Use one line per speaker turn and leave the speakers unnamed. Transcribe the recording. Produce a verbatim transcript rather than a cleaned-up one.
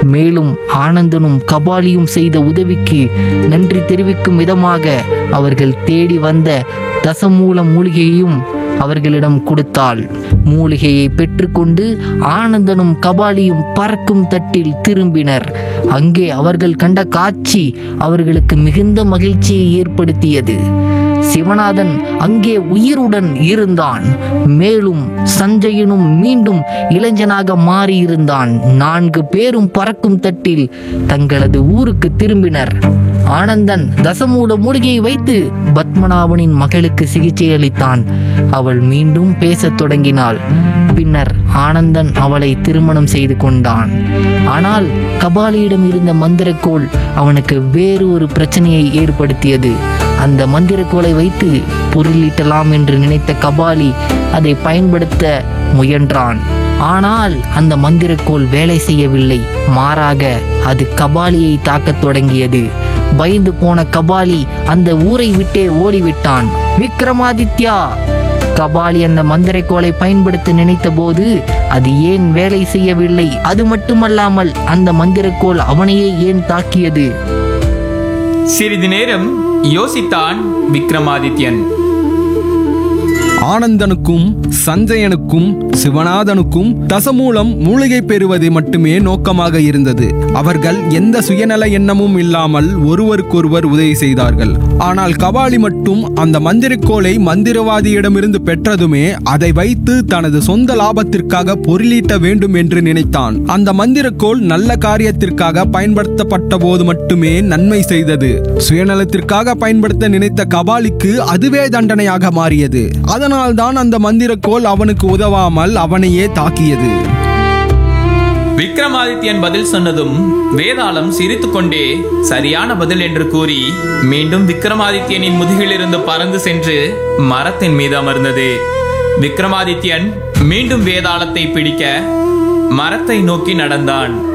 மேலும் ஆனந்தனும் கபாலியும் செய்த உதவிக்கு நன்றி தெரிவிக்கும் விதமாக அவர்கள் தேடி வந்த தசமூல மூலிகையையும் அவர்களிடம் கொடுத்தாள். மூலிகையை பெற்றுக்கொண்டு ஆனந்தனும் கபாலியும் பறக்கும் தட்டில் திரும்பினர். அங்கே அவர்கள் கண்ட காட்சி அவர்களுக்கு மிகுந்த மகிழ்ச்சியை ஏற்படுத்தியது. சிவநாதன் அங்கே உயிருடன் இருந்தான். மேலும் சஞ்சயனும் மீண்டும் இளைஞனாக மாறியிருந்தான். நான்கு பேரும் பறக்கும் தட்டில் தங்களது ஊருக்கு திரும்பினர். ஆனந்தன் தசமூல மூலிகையை வைத்து பத்மநாபனின் மகளுக்கு சிகிச்சை அளித்தான். அவள் மீண்டும் பேசத் தொடங்கினாள். பின்னர் ஆனந்தன் அவளை திருமணம் செய்து கொண்டான். ஆனால் கபாலியிடம் இருந்த மந்திரக்கோள் அவனுக்கு வேறு ஒரு பிரச்சனையை ஏற்படுத்தியது. அந்த மந்திரக்கோளை வைத்து பொருளீட்டலாம் என்று நினைத்த கபாலி அதை பயன்படுத்த முயன்றான். ஆனால் அந்த மந்திரக்கோள் வேலை செய்யவில்லை. மாறாக அது கபாலியை தாக்கத் தொடங்கியது. பயந்து போன கபாலி அந்த ஊரை விட்டே ஓடிவிட்டான். விக்ரமாதித்யா! கபாலி அந்த மந்திரக்கோளை பயன்படுத்த நினைத்த போது அது ஏன் வேலை செய்யவில்லை? அது மட்டுமல்லாமல் அந்த மந்திரக்கோள் அவனையே ஏன் தாக்கியது?
சிறிது நேரம் யோசித்தான் விக்ரமாதித்யன்.
ஆனந்தனுக்கும் சஞ்சயனுக்கும் சிவநாதனுக்கும் தசமூலம் மூலிகை பெறுவது மட்டுமே நோக்கமாக இருந்தது. அவர்கள் எந்த சுயநல எண்ணமும் இல்லாமல் ஒருவருக்கொருவர் உதவி செய்தார்கள். ஆனால் கபாலி மட்டும் அந்த மந்திரக்கோளை மந்திரவாதியிடமிருந்து பெற்றதுமே அதை வைத்து தனது சொந்த லாபத்திற்காக பொருளீட்ட வேண்டும் என்று நினைத்தான். அந்த மந்திரக்கோள் நல்ல காரியத்திற்காக பயன்படுத்தப்பட்ட போது மட்டுமே நன்மை செய்தது. சுயநலத்திற்காக பயன்படுத்த நினைத்த கபாலிக்கு அதுவே தண்டனையாக மாறியது. அதனால் தான் அந்த மந்திரக்கோள் அவனுக்கு உதவாமல் அவனையே தாக்கியது.
விக்ரமாதித்யன் பதில் சொன்னதும் வேதாளம் சிரித்துக்கொண்டே சரியான பதில் என்று கூறி மீண்டும் விக்ரமாதித்யனின் முதுகிலிருந்து பறந்து சென்று மரத்தின் மீது அமர்ந்தது. விக்ரமாதித்யன் மீண்டும் வேதாளத்தை பிடிக்க மரத்தை நோக்கி நடந்தான்.